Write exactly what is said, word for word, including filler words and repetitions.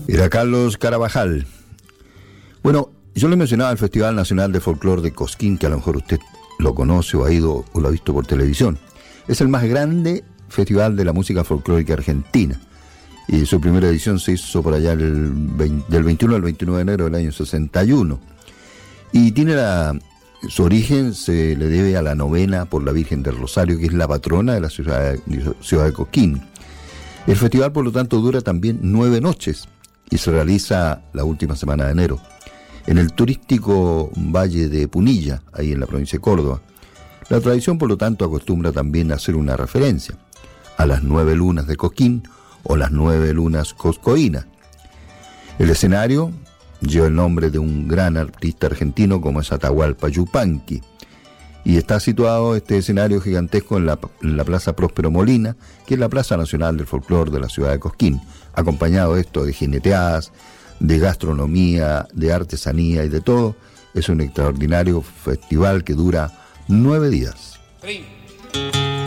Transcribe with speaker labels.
Speaker 1: Era Carlos Carabajal. Bueno, yo le mencionaba el Festival Nacional de Folclore de Cosquín, que a lo mejor usted lo conoce o ha ido o lo ha visto por televisión. Es el más grande festival de la música folclórica argentina. Y su primera edición se hizo por allá el veinte, del veintiuno al veintinueve de enero del año sesenta y uno. Y tiene la, su origen se le debe a la novena por la Virgen del Rosario, que es la patrona de la ciudad de, ciudad de Cosquín. El festival, por lo tanto, dura también nueve noches y se realiza la última semana de enero en el turístico Valle de Punilla, ahí en la provincia de Córdoba. La tradición, por lo tanto, acostumbra también a hacer una referencia a las nueve lunas de Cosquín o las nueve lunas coscoínas. El escenario lleva el nombre de un gran artista argentino como es Atahualpa Yupanqui, y está situado este escenario gigantesco en la, en la Plaza Próspero Molina, que es la Plaza Nacional del Folclor de la ciudad de Cosquín, acompañado esto de jineteadas, de gastronomía, de artesanía y de todo. Es un extraordinario festival que dura nueve días. Sí.